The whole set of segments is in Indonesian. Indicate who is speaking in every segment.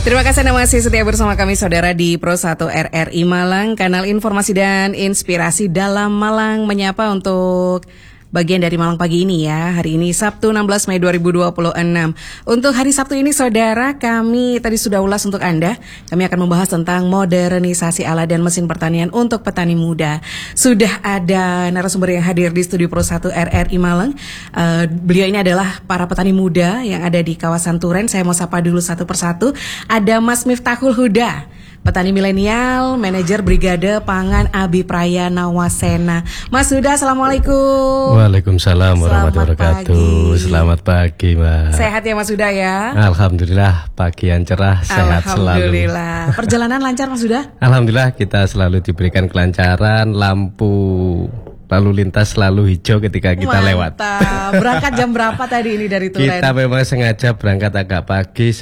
Speaker 1: Terima kasih Anda masih setia bersama kami saudara di Pro 1 RRI Malang, kanal informasi dan inspirasi dalam Malang menyapa untuk bagian dari Malang pagi ini ya. Hari ini Sabtu 16 Mei 2026. Untuk hari Sabtu ini saudara, kami tadi sudah ulas untuk Anda. Kami akan membahas tentang modernisasi alat dan mesin pertanian untuk petani muda. Sudah ada narasumber yang hadir di studio Pro 1 RRI Malang. Beliau ini adalah para petani muda yang ada di kawasan Turen. Saya mau sapa dulu satu persatu. Ada Mas Miftahul Huda, petani milenial, manajer Brigade Pangan Abipraya Nawasena. Mas Huda, assalamualaikum.
Speaker 2: Waalaikumsalam warahmatullahi wabarakatuh. Selamat pagi, Mbak.
Speaker 1: Sehat ya Mas Huda ya?
Speaker 2: Alhamdulillah, pagi yang cerah, sehat selalu.
Speaker 1: Alhamdulillah. Perjalanan lancar Mas Huda?
Speaker 2: Alhamdulillah, kita selalu diberikan kelancaran, lampu lalu lintas selalu hijau ketika kita lewat.
Speaker 1: Berangkat jam berapa tadi ini dari Turen?
Speaker 2: Kita memang sengaja berangkat agak pagi,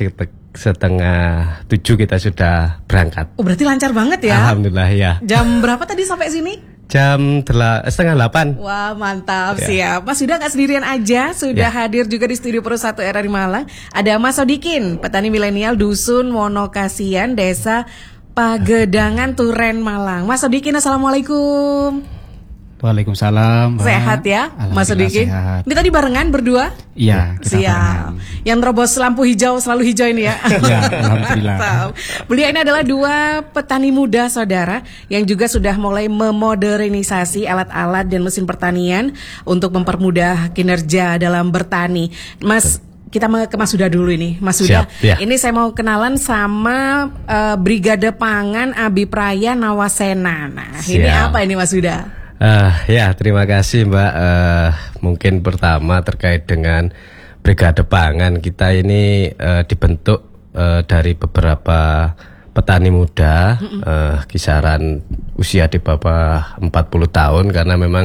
Speaker 2: setengah 7 kita sudah berangkat.
Speaker 1: Oh, berarti lancar banget ya?
Speaker 2: Alhamdulillah ya.
Speaker 1: Jam berapa tadi sampai sini?
Speaker 2: Jam setengah 8.
Speaker 1: Wah, mantap, siap. Mas Huda nggak sendirian aja, sudah hadir juga di studio Pro 1 RRI Malang. Ada Mas Sodikin, petani milenial Dusun Wonokasian, Desa Pagedangan, Turen, Malang. Mas Sodikin, assalamualaikum.
Speaker 3: Waalaikumsalam.
Speaker 1: Sehat ya, Mas Sodikin?
Speaker 3: Sehat.
Speaker 1: Ini tadi barengan berdua?
Speaker 3: Iya, kita
Speaker 1: siap.
Speaker 3: barengan.
Speaker 1: Yang terobos lampu hijau selalu hijau ini ya.
Speaker 3: Iya, alhamdulillah.
Speaker 1: Beliau ini adalah dua petani muda saudara yang juga sudah mulai memodernisasi alat-alat dan mesin pertanian untuk mempermudah kinerja dalam bertani. Mas, kita ke Mas Huda dulu ini. Mas Huda, ini saya mau kenalan sama Brigade Pangan Abipraya Nawasena. Nah, ini apa ini Mas Huda?
Speaker 2: Ya, terima kasih Mbak. Mungkin pertama terkait dengan Brigade Pangan, kita ini dibentuk dari beberapa petani muda, kisaran usia di bawah 40 tahun, karena memang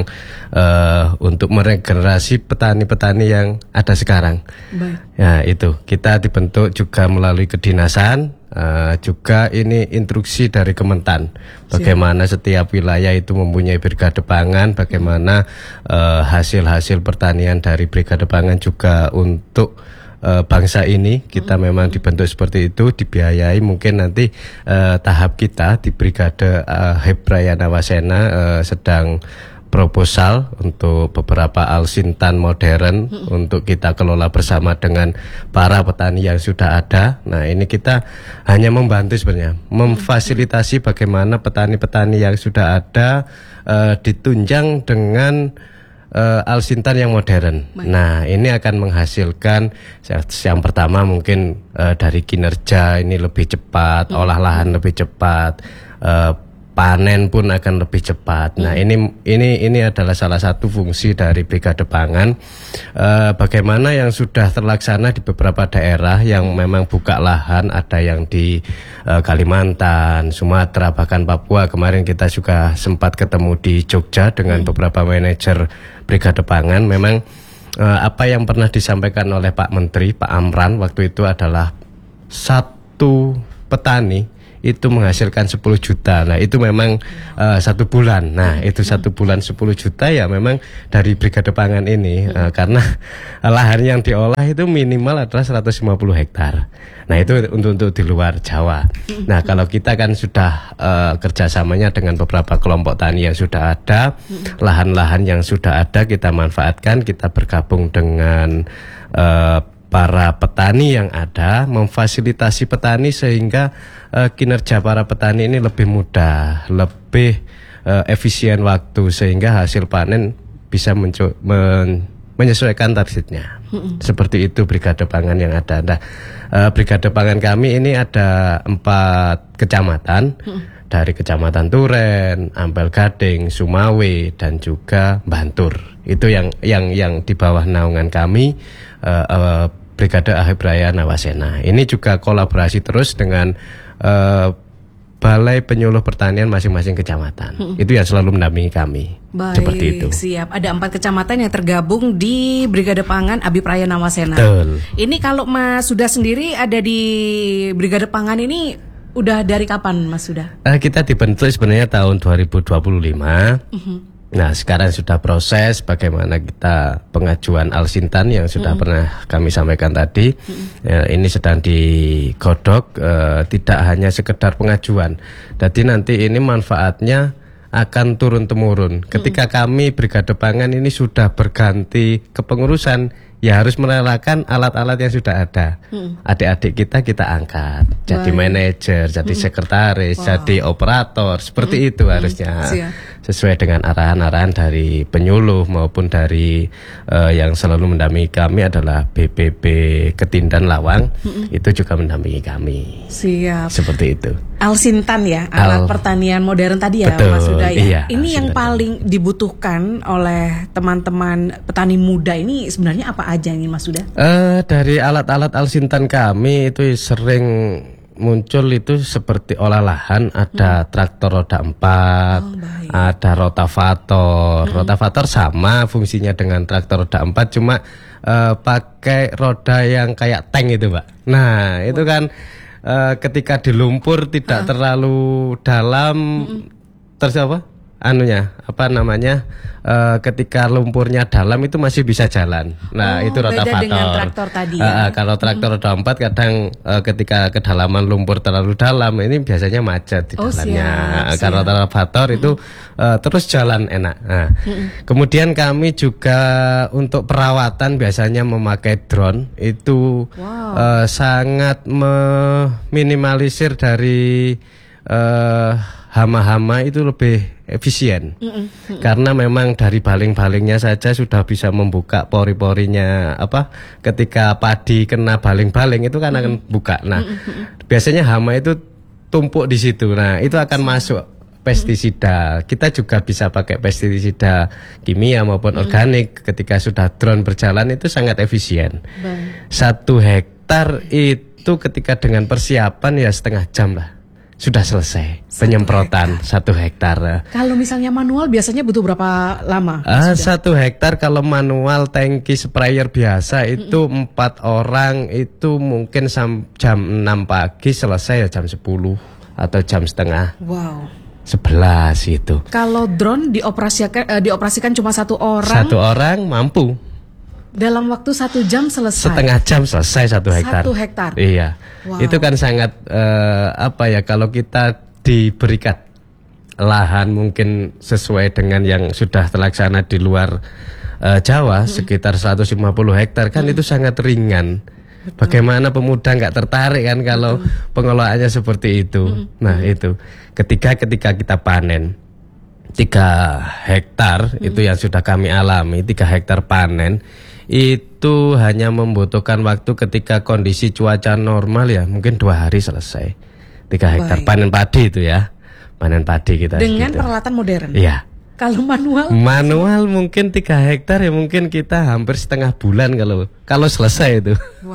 Speaker 2: untuk meregenerasi petani-petani yang ada sekarang.
Speaker 1: Baik.
Speaker 2: Ya, itu kita dibentuk juga melalui kedinasan. Juga ini instruksi dari Kementan, bagaimana setiap wilayah itu mempunyai Brigade Pangan, bagaimana hasil-hasil pertanian dari Brigade Pangan juga untuk bangsa ini kita memang dibentuk seperti itu, dibiayai. Mungkin nanti tahap kita di Brigade Abipraya Nawasena sedang proposal untuk beberapa alsintan modern untuk kita kelola bersama dengan para petani yang sudah ada. Nah, ini kita hanya membantu sebenarnya, memfasilitasi bagaimana petani-petani yang sudah ada ditunjang dengan alsintan yang modern. Nah, ini akan menghasilkan yang pertama mungkin dari kinerja ini lebih cepat, olah lahan lebih cepat, panen pun akan lebih cepat. Nah, ini adalah salah satu fungsi dari Brigade Pangan. Bagaimana yang sudah terlaksana di beberapa daerah yang memang buka lahan, ada yang di Kalimantan, Sumatera, bahkan Papua. Kemarin kita juga sempat ketemu di Jogja dengan beberapa manajer Brigade Pangan. Memang apa yang pernah disampaikan oleh Pak Menteri, Pak Amran waktu itu adalah satu petani itu menghasilkan 10 juta. Nah, itu memang 1 bulan. Nah, itu 1 bulan 10 juta ya memang dari Brigade Pangan ini, karena lahan yang diolah itu minimal adalah 150 hektar. Nah, itu untuk di luar Jawa. Nah, kalau kita kan sudah kerjasamanya dengan beberapa kelompok tani yang sudah ada, lahan-lahan yang sudah ada kita manfaatkan, kita bergabung dengan para petani yang ada, memfasilitasi petani sehingga kinerja para petani ini lebih mudah, lebih efisien waktu, sehingga hasil panen bisa menyesuaikan targetnya. Seperti itu Brigade Pangan yang ada. Nah, Brigade Pangan kami ini ada 4 kecamatan, dari Kecamatan Turen, Ampel Gading, Sumawe, dan juga Bantur. Itu yang di bawah naungan kami, Brigade Abipraya Nawasena. Ini juga kolaborasi terus dengan Balai Penyuluh Pertanian masing-masing kecamatan. Itu yang selalu mendampingi kami.
Speaker 1: Baik,
Speaker 2: seperti itu.
Speaker 1: Siap. Ada 4 kecamatan yang tergabung di Brigade Pangan Abipraya Nawasena.
Speaker 2: Betul.
Speaker 1: Ini kalau Mas Huda sendiri ada di Brigade Pangan ini udah dari kapan Mas Huda?
Speaker 2: Kita dibentuk sebenarnya tahun 2025. Nah, sekarang sudah proses bagaimana kita pengajuan Alsintan yang sudah pernah kami sampaikan tadi. Ini sedang digodok, tidak hanya sekedar pengajuan. Jadi nanti ini manfaatnya akan turun-temurun. Ketika kami Brigade Pangan ini sudah berganti kepengurusan, ya harus merelakan alat-alat yang sudah ada. Adik-adik kita angkat, jadi manajer, jadi sekretaris, jadi operator, seperti itu harusnya. Sesuai dengan arahan-arahan dari penyuluh maupun dari yang selalu mendampingi kami adalah BPB Ketindan Lawang, itu juga mendampingi kami.
Speaker 1: Siap.
Speaker 2: Seperti itu.
Speaker 1: Alsintan ya, alat pertanian modern tadi ya,
Speaker 2: betul,
Speaker 1: Mas Huda ya.
Speaker 2: Iya,
Speaker 1: ini yang paling dibutuhkan oleh teman-teman petani muda ini sebenarnya apa aja nih Mas Huda?
Speaker 2: Dari alat-alat Alsintan kami itu sering muncul itu seperti olah lahan, ada traktor roda 4, ada rotavator. Rotavator sama fungsinya dengan traktor roda 4, cuma pakai roda yang kayak tank itu, Pak. Nah, itu kan ketika di lumpur tidak terlalu dalam, terus ketika lumpurnya dalam itu masih bisa jalan. Nah, itu rotavator.
Speaker 1: Beda dengan traktor tadi ya.
Speaker 2: Kalau traktor roda 4 kadang ketika kedalaman lumpur terlalu dalam, ini biasanya macet di dalamnya. Kalau rotavator itu terus jalan enak. Nah, kemudian kami juga untuk perawatan biasanya memakai drone. Itu sangat meminimalisir dari hama-hama, itu lebih efisien. Karena memang dari baling-balingnya saja sudah bisa membuka pori-porinya. Ketika padi kena baling-baling itu kan akan buka. Nah, biasanya hama itu tumpuk di situ. Nah, itu akan masuk pestisida. Kita juga bisa pakai pestisida kimia maupun organik. Ketika sudah drone berjalan itu sangat efisien. 1 hektar itu ketika dengan persiapan ya setengah jam lah sudah selesai penyemprotan 1 hektar.
Speaker 1: Kalau misalnya manual biasanya butuh berapa lama?
Speaker 2: 1 hektar kalau manual tangki sprayer biasa itu 4 orang itu mungkin jam 6 pagi selesai ya jam 10 atau jam setengah. 11 itu.
Speaker 1: Kalau drone dioperasikan cuma 1 orang.
Speaker 2: 1 orang mampu.
Speaker 1: Dalam waktu 1 jam selesai.
Speaker 2: Setengah jam selesai 1 hektar.
Speaker 1: 1 hektar.
Speaker 2: Iya. Itu kan sangat kalau kita diberikan lahan mungkin sesuai dengan yang sudah terlaksana di luar Jawa sekitar 150 hektar kan itu sangat ringan. Bagaimana pemuda nggak tertarik kan kalau pengelolaannya seperti itu. Nah, itu ketika kita panen 3 hektar itu yang sudah kami alami, 3 hektar panen itu hanya membutuhkan waktu ketika kondisi cuaca normal ya mungkin 2 hari selesai 3 hektar panen padi itu ya, panen padi kita
Speaker 1: dengan
Speaker 2: gitu.
Speaker 1: Peralatan modern.
Speaker 2: Iya.
Speaker 1: Kalau manual
Speaker 2: mungkin 3 hektar ya mungkin kita hampir setengah bulan kalau selesai itu.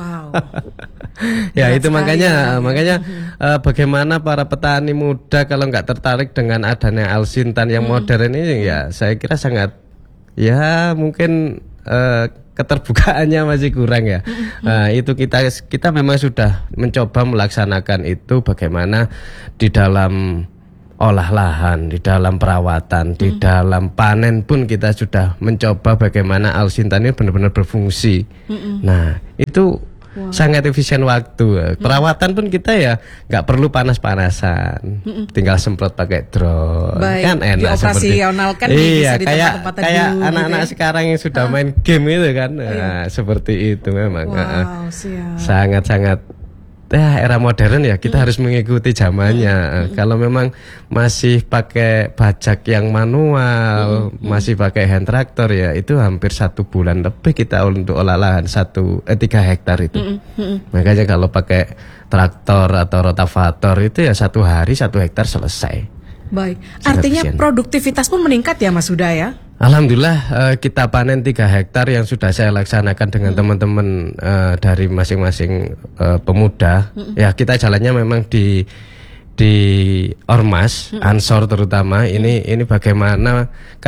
Speaker 2: Ya itu makanya bagaimana para petani muda kalau nggak tertarik dengan adanya Alsintan yang modern ini ya saya kira sangat ya mungkin keterbukaannya masih kurang ya. Itu kita memang sudah mencoba melaksanakan itu bagaimana di dalam olah lahan, di dalam perawatan, di dalam panen pun kita sudah mencoba bagaimana Alsintan ini benar-benar berfungsi. Nah, itu sangat efisien waktu. Perawatan pun kita ya nggak perlu panas-panasan, tinggal semprot pakai drone. Kan enak
Speaker 1: dioperasionalkan
Speaker 2: iya,
Speaker 1: bisa di tempat-tempat
Speaker 2: kayak anak-anak sekarang yang sudah main game itu kan. Nah, seperti itu memang. Sangat-sangat era modern ya kita harus mengikuti zamannya. Kalau memang masih pakai bajak yang manual, masih pakai hand traktor ya itu hampir 1 bulan lebih kita untuk olah lahan 3 hektar itu. Makanya kalau pakai traktor atau rotavator itu ya 1 hari 1 hektar selesai.
Speaker 1: Baik, artinya produktivitas pun meningkat ya Mas Huda ya?
Speaker 2: Alhamdulillah kita panen 3 hektar yang sudah saya laksanakan dengan teman-teman dari masing-masing pemuda. Ya kita jalannya memang di Ormas, Ansor terutama. Ini bagaimana kan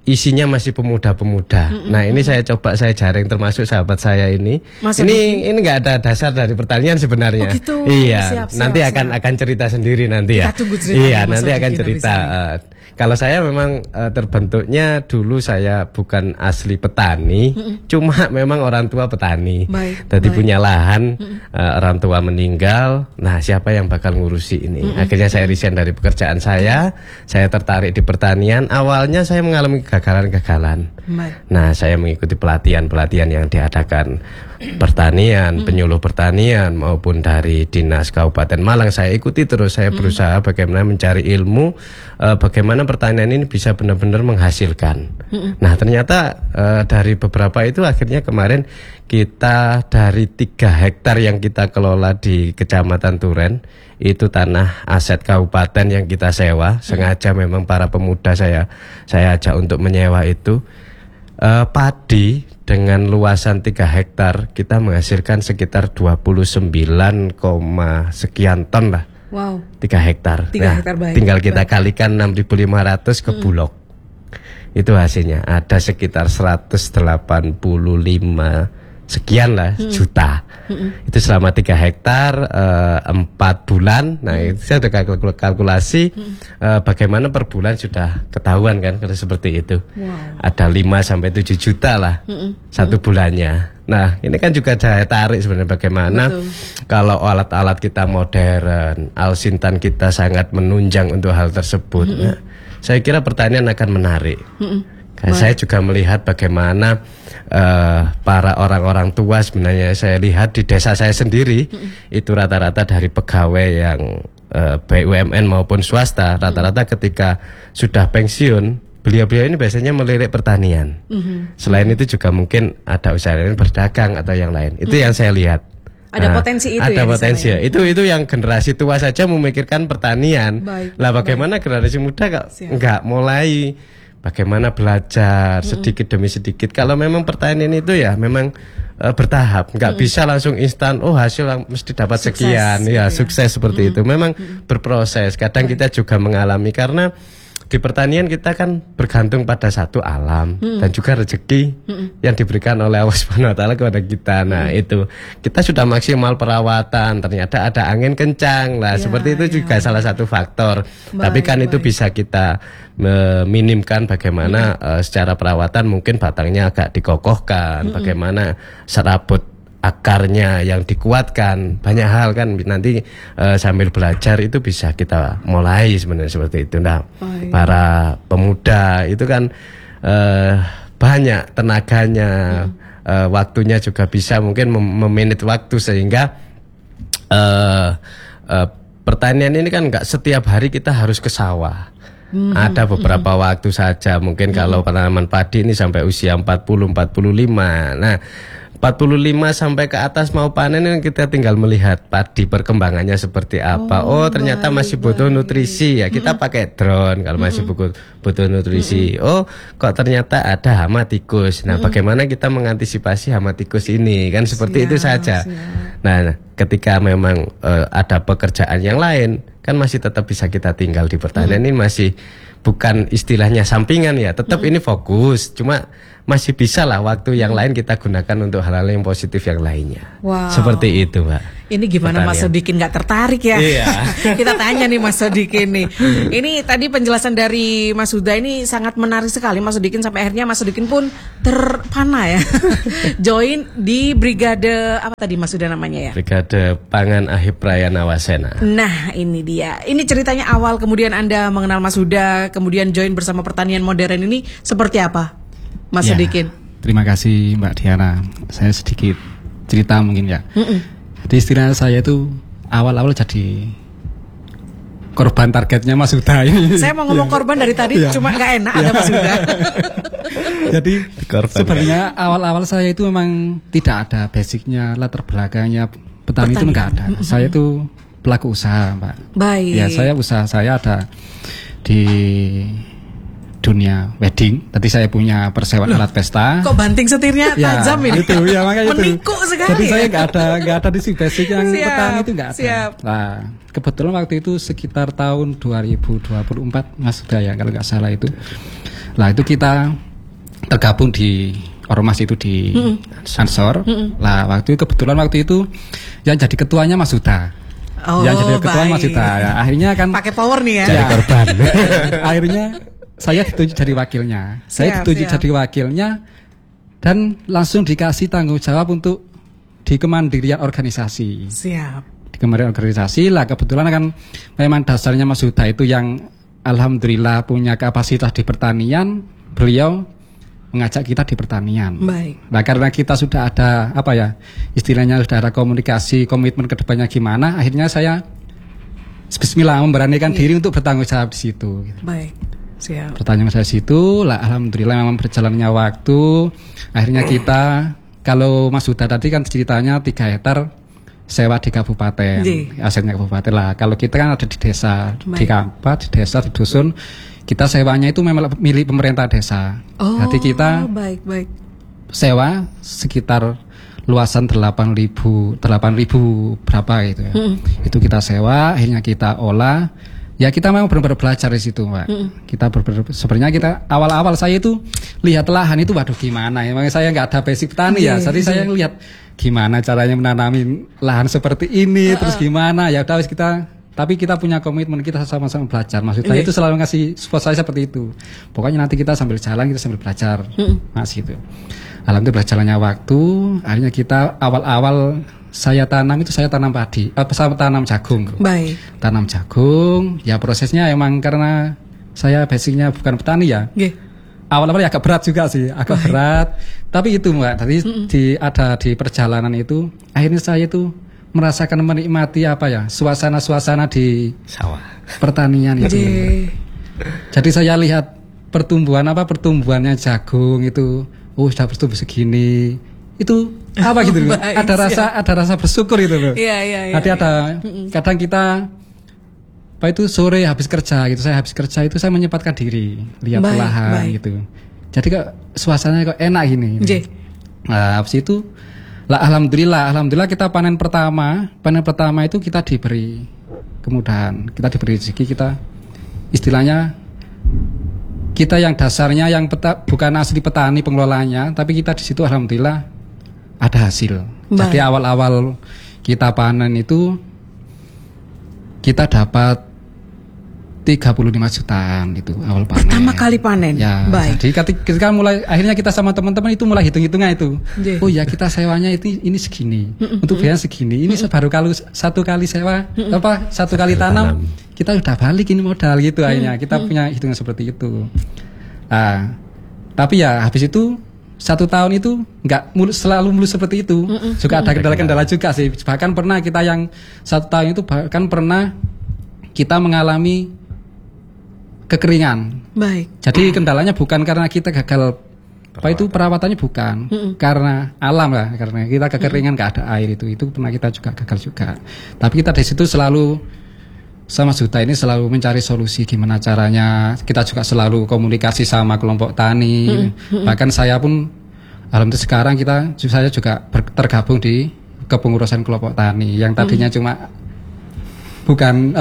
Speaker 2: isinya masih pemuda-pemuda. Nah, ini saya coba saya jaring termasuk sahabat saya ini. Ini nggak ada dasar dari pertanian sebenarnya.
Speaker 1: Oh gitu.
Speaker 2: Iya, nanti akan cerita sendiri nanti ya.
Speaker 1: Kita tunggu cerita.
Speaker 2: Iya, nanti akan cerita. Kalau saya memang terbentuknya dulu saya bukan asli petani, cuma memang orang tua petani. Tadi punya lahan, orang tua meninggal. Nah, siapa yang bakal ngurusi ini? Akhirnya saya resign dari pekerjaan saya tertarik di pertanian. Awalnya saya mengalami kegagalan-kegagalan. Nah, saya mengikuti pelatihan-pelatihan yang diadakan pertanian, penyuluh pertanian maupun dari Dinas Kabupaten Malang. Saya ikuti terus, saya berusaha bagaimana mencari ilmu, bagaimana pertanian ini bisa benar-benar menghasilkan. Nah, ternyata dari beberapa itu akhirnya kemarin kita dari 3 hektar yang kita kelola di Kecamatan Turen, itu tanah aset kabupaten yang kita sewa. Sengaja memang para pemuda saya ajak untuk menyewa itu. Padi dengan luasan 3 hektar kita menghasilkan sekitar 29, sekian ton lah.
Speaker 1: Wow.
Speaker 2: 3 hektar.
Speaker 1: 3 hektar baik.
Speaker 2: Tinggal kita kalikan 6.500 ke Bulog. Itu hasilnya ada sekitar 185 sekian lah juta. Itu selama 3 hektar 4 bulan. Nah, itu saya sudah kalkulasi bagaimana per bulan sudah ketahuan kan kalau seperti itu. Ada 5 sampai 7 juta lah satu bulannya. Nah, ini kan juga daya tarik sebenarnya bagaimana kalau alat-alat kita modern, alsintan kita sangat menunjang untuk hal tersebut. Nah, saya kira pertanian akan menarik. Saya juga melihat bagaimana para orang-orang tua sebenarnya saya lihat di desa saya sendiri itu rata-rata dari pegawai yang BUMN maupun swasta, rata-rata ketika sudah pensiun beliau-beliau ini biasanya melirik pertanian. Selain itu juga mungkin ada usaha lain berdagang atau yang lain. Itu yang saya lihat.
Speaker 1: Ada potensi itu.
Speaker 2: Ada potensi. Itu yang generasi tua saja memikirkan pertanian. Lah bagaimana generasi muda kok enggak mulai bagaimana belajar sedikit demi sedikit. Kalau memang pertanian itu ya memang bertahap, nggak bisa langsung instan. Oh, hasil mesti dapat sekian, ya sukses seperti itu. Memang berproses. Kadang kita juga mengalami karena di pertanian kita kan bergantung pada satu alam dan juga rezeki yang diberikan oleh Allah Subhanahu wa taala kepada kita. Nah, itu kita sudah maksimal perawatan, ternyata ada angin kencang. Lah, seperti itu juga salah satu faktor. Tapi kan itu bisa kita meminimkan bagaimana secara perawatan mungkin batangnya agak dikokohkan, bagaimana serabut akarnya yang dikuatkan, banyak hal kan nanti sambil belajar itu bisa kita mulai sebenarnya seperti itu. Nah, para pemuda itu kan banyak tenaganya, waktunya juga bisa mungkin memanage waktu sehingga pertanian ini kan nggak setiap hari kita harus ke sawah. Ada beberapa waktu saja mungkin kalau penanaman padi ini sampai usia 40-45. Nah, 45 sampai ke atas mau panen ini kita tinggal melihat padi perkembangannya seperti apa. Oh, ternyata masih butuh nutrisi ya. Kita pakai drone kalau masih butuh nutrisi. Oh, kok ternyata ada hama tikus. Nah, bagaimana kita mengantisipasi hama tikus ini? Kan seperti itu saja. Nah, ketika memang ada pekerjaan yang lain, kan masih tetap bisa kita tinggal di pertanian. Ini masih bukan istilahnya sampingan ya, tetap ini fokus. Cuma masih bisa lah waktu yang lain kita gunakan untuk hal-hal yang positif yang lainnya. Seperti itu, Mbak.
Speaker 1: Ini gimana Mas Sodikin nggak tertarik ya?
Speaker 2: Iya.
Speaker 1: Kita tanya nih Mas Sodikin nih. Ini tadi penjelasan dari Mas Huda ini sangat menarik sekali Mas Sodikin, sampai akhirnya Mas Sodikin pun terpana ya. Join di Brigade apa tadi Mas Huda namanya ya?
Speaker 2: Brigade Pangan Ahib Prayana Wasena.
Speaker 1: Nah, ini dia. Ini ceritanya awal kemudian Anda mengenal Mas Huda, kemudian join bersama pertanian modern ini seperti apa, Mas Sodikin?
Speaker 3: Terima kasih Mbak Diana. Saya sedikit cerita mungkin ya. Jadi istilah saya itu awal-awal jadi korban targetnya Mas Huda ini.
Speaker 1: Saya mau ngomong korban dari tadi, cuma nggak enak ada Mas Huda.
Speaker 3: Jadi sebenarnya awal-awal saya itu memang tidak ada basicnya, latar belakangnya petani itu nggak ada. Saya itu pelaku usaha, Mbak.
Speaker 1: Baik.
Speaker 3: Ya, saya ada di dunia wedding. Tadi saya punya persewaan alat pesta.
Speaker 1: Kok banting setirnya tajam ini?
Speaker 3: Itu ya, makanya itu.
Speaker 1: Menikuk sekali.
Speaker 3: Jadi saya nggak ada di si basic yang petani itu nggak ada.
Speaker 1: Siap.
Speaker 3: Nah, kebetulan waktu itu sekitar tahun 2024 Mas Huda ya kalau nggak salah itu. Lah itu kita tergabung di ormas itu di Ansor. Lah waktu itu kebetulan itu yang jadi ketuanya Mas Huda.
Speaker 1: Oh,
Speaker 3: yang jadi ketuanya Mas Huda. Ya, akhirnya kan
Speaker 1: pakai power nih ya.
Speaker 2: Jadi korban.
Speaker 3: Akhirnya saya ditunjuk jadi wakilnya. Jadi wakilnya dan langsung dikasih tanggung jawab untuk di kemandirian organisasi.
Speaker 1: Siap.
Speaker 3: Di kemandirian organisasi lah kebetulan kan memang dasarnya Mas Huda itu yang alhamdulillah punya kapasitas di pertanian, beliau mengajak kita di pertanian.
Speaker 1: Baik.
Speaker 3: Nah karena kita sudah ada istilahnya sudah ada komunikasi, komitmen kedepannya gimana, akhirnya saya Bismillah memberanikan diri untuk bertanggung jawab di situ.
Speaker 1: Baik. Siap.
Speaker 3: Pertanyaan saya situ, lah alhamdulillah memang berjalannya waktu, akhirnya kita kalau Mas Huda tadi kan ceritanya 3 hektar sewa di kabupaten, asetnya kabupaten lah. Kalau kita kan ada di desa, di kampung, di desa, di dusun. Kita sewanya itu memang milik pemerintah desa.
Speaker 1: Oh,
Speaker 3: jadi kita
Speaker 1: baik.
Speaker 3: sewa sekitar luasan 8.000 berapa gitu ya. Itu kita sewa, akhirnya kita olah. Ya kita memang benar-benar belajar di situ, Mbak. Kita sebenarnya kita awal-awal saya itu lihat lahan itu waduh gimana ya. Makanya saya nggak ada basic petani ya. Jadi saya lihat gimana caranya menanami lahan seperti ini, terus gimana ya udah tapi kita punya komitmen, kita sama-sama belajar. Maksudnya itu selalu ngasih support saya seperti itu. Pokoknya nanti kita sambil jalan, kita sambil belajar. Mas gitu. Alhamdulillah berjalannya waktu, akhirnya kita awal-awal saya tanam padi, saya tanam jagung.
Speaker 1: Baik.
Speaker 3: Tanam jagung, ya prosesnya emang karena saya basicnya bukan petani ya. Awal-awal ya agak berat juga sih, berat. Tapi itu Mbak, tadi di perjalanan itu, akhirnya saya itu merasakan menikmati suasana-suasana di
Speaker 2: sawah
Speaker 3: pertanian itu. Jadi saya lihat pertumbuhannya jagung itu, sudah bertumbuh segini. Itu gitu loh. Ada rasa bersyukur itu loh.
Speaker 1: Iya.
Speaker 3: Nanti kadang kita sore habis kerja gitu, saya habis kerja itu saya menyempatkan diri lihat lahan gitu. Jadi suasananya enak gini. Nah, habis itu alhamdulillah kita panen pertama itu kita diberi kemudahan, kita diberi rezeki, kita istilahnya kita yang dasarnya bukan asli petani pengelolanya, tapi kita di situ alhamdulillah ada hasil. Jadi awal-awal kita panen itu kita dapat 35 jutaan itu awal panen.
Speaker 1: Pertama kali panen.
Speaker 3: Ya. Jadi ketika akhirnya kita sama teman-teman itu mulai hitung-hitungan itu. Oh ya kita sewanya ini segini. Untuk biaya segini. Ini baru kalau 1 kali sewa 1 kali tanam kita udah balik ini modal gitu akhirnya. Kita punya hitungan seperti itu. Nah, tapi ya habis itu 1 tahun itu nggak selalu mulus seperti itu. Juga ada kendala-kendala juga sih. Bahkan pernah kita yang 1 tahun itu pernah kita mengalami kekeringan.
Speaker 1: Baik.
Speaker 3: Jadi kendalanya bukan karena kita gagal perawatannya bukan, karena alam lah, karena kita kekeringan nggak ada air itu pernah kita juga gagal juga. Tapi kita di situ selalu sama Huda ini selalu mencari solusi gimana caranya. Kita juga selalu komunikasi sama kelompok tani. Bahkan saya pun alhamdulillah sekarang saya juga tergabung di kepengurusan kelompok tani yang tadinya cuma bukan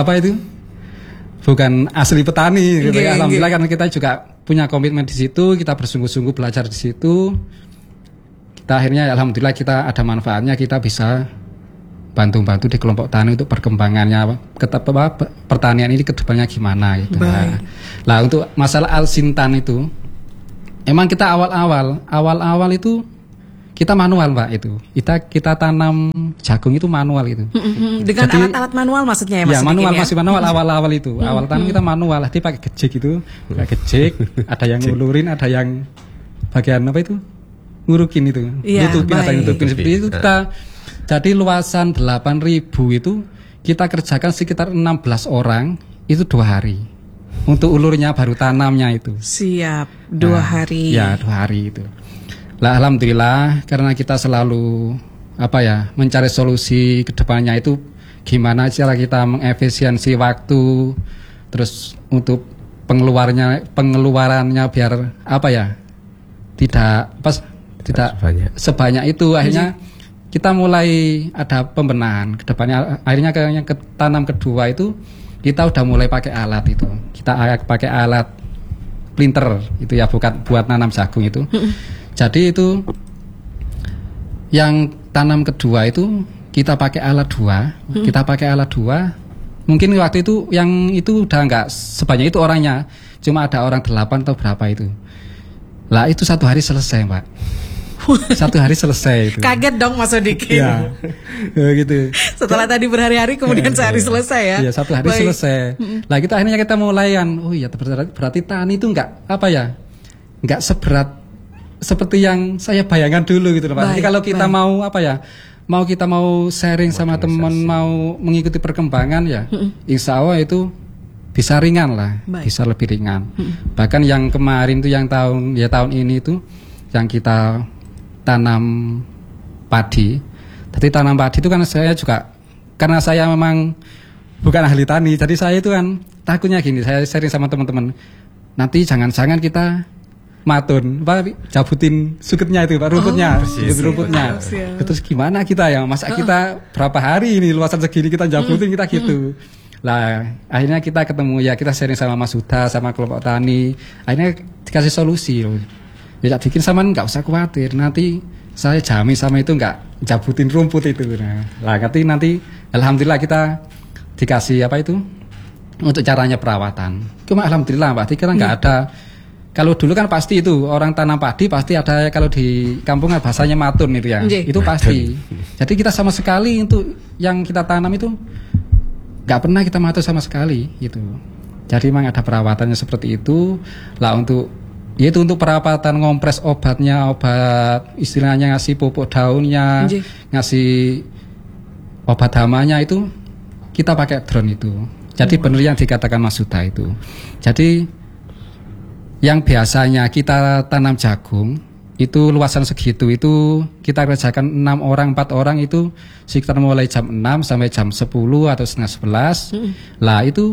Speaker 3: bukan asli petani gitu ya. Alhamdulillah karena kita juga punya komitmen di situ, kita bersungguh-sungguh belajar di situ. Kita akhirnya alhamdulillah kita ada manfaatnya, kita bisa bantu-bantu di kelompok tani untuk perkembangannya pertanian ini ke depannya gimana gitu. Nah, untuk masalah alsintan itu emang kita awal-awal itu kita manual Mbak itu. Kita tanam jagung itu manual itu.
Speaker 1: Dengan alat-alat manual maksudnya ya Mas?
Speaker 3: Ya manual, masih manual awal-awal itu. Awal tanam kita manual, nanti pakai gejek itu. Ada yang ngulurin, ada yang bagian ngurukin itu. Nutupin, ada yang nutupin seperti itu. Jadi luasan 8.000 itu kita kerjakan sekitar 16 orang itu 2 hari. Untuk ulurnya baru tanamnya itu.
Speaker 1: Siap, 2 hari.
Speaker 3: Ya 2 hari itu. Lah alhamdulillah karena kita selalu mencari solusi ke depannya itu gimana cara kita mengefisiensi waktu, terus untuk pengeluarannya biar tidak sebanyak itu. Akhirnya kita mulai ada pembenahan ke depannya. Akhirnya yang tanam kedua itu kita udah mulai pakai alat itu. Kita pakai alat plinter itu ya, bukan buat nanam jagung itu. Jadi itu yang tanam kedua itu kita pakai alat 2. Kita pakai alat 2. Mungkin waktu itu yang itu udah nggak sebanyak itu orangnya, cuma ada orang 8 atau berapa itu. Lah itu 1 hari selesai, Pak. 1 hari selesai itu.
Speaker 1: Kaget dong Mas Sodikin.
Speaker 3: Iya. Gitu.
Speaker 1: Setelah tadi berhari-hari kemudian sehari selesai ya.
Speaker 3: Iya, 1 hari selesai. Lah akhirnya kita mulai oh iya berarti tani itu enggak apa ya? Enggak seberat seperti yang saya bayangkan dulu gitu loh, Pak. Jadi kalau kita mau apa ya? Kita mau sharing sama teman, mau mengikuti perkembangan ya, insya Allah itu bisa ringan lah, bisa lebih ringan. Bahkan yang kemarin tuh yang tahun ini itu yang kita tanam padi. Jadi tanam padi itu kan saya juga, karena saya memang bukan ahli tani, jadi saya itu kan takutnya gini, saya sharing sama teman-teman, nanti jangan-jangan kita matun, cabutin suketnya itu, Pak, rumputnya, rumputnya. Terus gimana kita ya, masa kita berapa hari ini luasan segini kita cabutin kita gitu. Lah akhirnya kita ketemu ya, kita sharing sama Mas Huda, sama kelompok tani, akhirnya dikasih solusi loh. Ya bikin sama nggak usah khawatir, nanti saya jamin sama itu nggak cabutin rumput itu. Nah, nanti alhamdulillah kita dikasih apa itu untuk caranya perawatan. Cuma alhamdulillah Pak, kita nggak ada. Kalau dulu kan pasti itu orang tanam padi pasti ada, kalau di kampung bahasanya matun itu ya. Itu pasti. Jadi kita sama sekali untuk yang kita tanam itu nggak pernah kita matun sama sekali gitu. Jadi memang ada perawatannya seperti itu. Lah untuk yaitu untuk perawatan ngompres obatnya, obat istilahnya ngasih pupuk daunnya, ngasih obat hamanya itu kita pakai drone itu. Jadi benar yang dikatakan Mas Huda itu. Jadi yang biasanya kita tanam jagung itu luasan segitu itu kita kerjakan 6 orang 4 orang itu sekitar mulai jam 6 sampai jam 10 atau setengah 11. Lah itu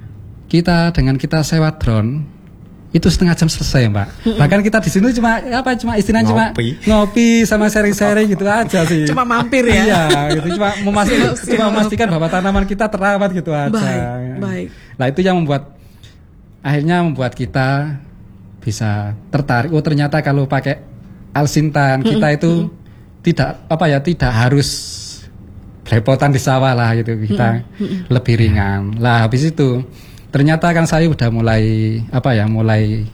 Speaker 3: kita dengan kita sewa drone itu setengah jam selesai, Mbak. Bahkan kita di sini cuma istilahnya cuma ngopi sama sharing-sharing gitu aja sih.
Speaker 1: Cuma mampir ya.
Speaker 3: Iya, gitu cuma memastikan bahwa tanaman kita terawat gitu aja.
Speaker 1: Baik.
Speaker 3: Lah itu yang akhirnya membuat kita bisa tertarik. Oh ternyata kalau pakai alsintan kita itu tidak harus repotan di sawah lah gitu, kita lebih ringan. Lah habis itu ternyata kan saya udah mulai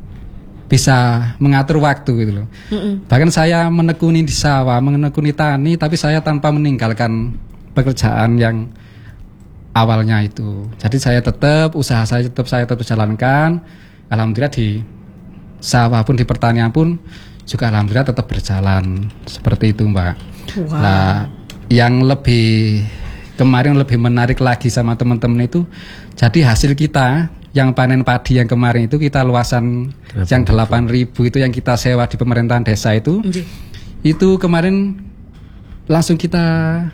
Speaker 3: bisa mengatur waktu gitu loh. Bahkan saya menekuni di sawah, menekuni tani, tapi saya tanpa meninggalkan pekerjaan yang awalnya itu. Jadi saya tetap saya tetap jalankan. Alhamdulillah di sawah pun, di pertanian pun juga alhamdulillah tetap berjalan seperti itu, Mbak. Wow. Nah, yang kemarin lebih menarik lagi sama teman-teman itu, jadi hasil kita yang panen padi yang kemarin itu kita luasan yang 8.000 itu yang kita sewa di pemerintahan desa itu, itu kemarin langsung kita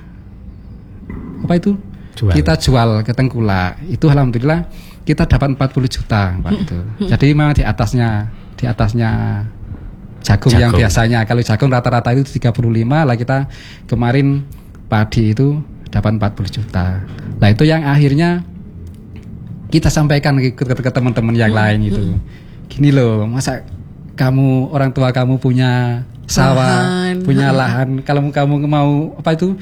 Speaker 3: kita jual ke Tengkulak. Itu alhamdulillah kita dapat 40 juta, Pak itu. Jadi memang di atasnya jagung yang biasanya. Kalau jagung rata-rata itu 35, lah kita kemarin padi itu dapat 40 juta. Nah itu yang akhirnya kita sampaikan ke teman-teman yang lain itu. Gini loh, masa orang tua kamu punya sawah, punya lahan, kalau kamu mau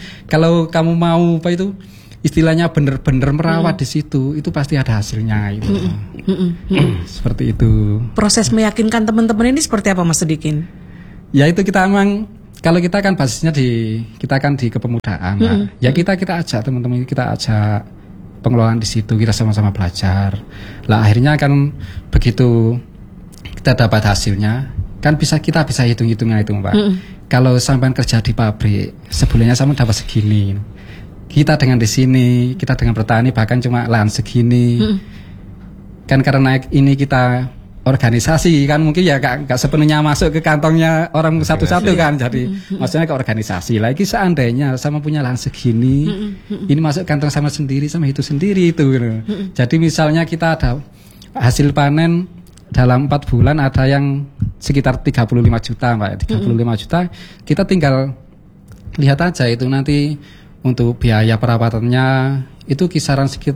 Speaker 3: istilahnya benar-benar merawat di situ, itu pasti ada hasilnya itu. Seperti itu.
Speaker 1: Proses meyakinkan teman-teman ini seperti apa, Mas Sodikin?
Speaker 3: Ya itu kita memang, kalau kita kan basisnya kita kan di kepemudaan, ya kita ajak teman-teman, kita ajak pengelolaan di situ, kita sama-sama belajar. Lah akhirnya kan begitu kita dapat hasilnya, kan kita bisa hitung-hitungan itu, Mbak. Kalau sampai kerja di pabrik, sebulannya sama dapat segini. Kita dengan di sini, kita dengan bertani bahkan cuma lahan segini. Kan karena ini kita organisasi kan, mungkin ya gak sepenuhnya masuk ke kantongnya orang satu-satu kan. Jadi maksudnya ke organisasi. Lagi seandainya sama punya lahan segini, ini masuk kantong sama itu sendiri itu. Jadi misalnya kita ada hasil panen dalam 4 bulan ada yang sekitar 35 juta, Mbak. 35 juta, kita tinggal lihat aja itu nanti untuk biaya perawatannya itu kisaran sekitar